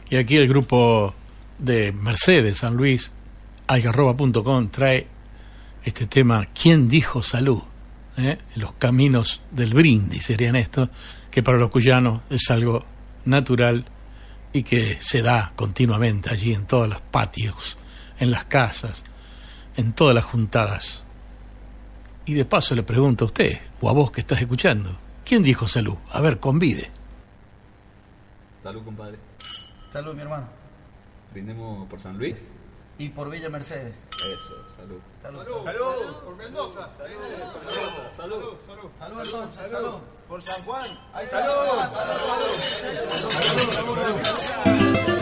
Y aquí el grupo de Mercedes San Luis, algarroba.com, trae este tema ¿Quién dijo salud? Los caminos del brindis serían estos, que para los cuyanos es algo natural y que se da continuamente allí en todos los patios, en las casas, en todas las juntadas. Y de paso le pregunto a usted, o a vos que estás escuchando, ¿quién dijo salud? A ver, convide. Salud, compadre. Salud, mi hermano. Brindemos por San Luis. Y por Villa Mercedes. Eso, salud. Salud. Salud. Por Mendoza. Salud. Salud entonces, salud. Por San Juan. Salud. Salud.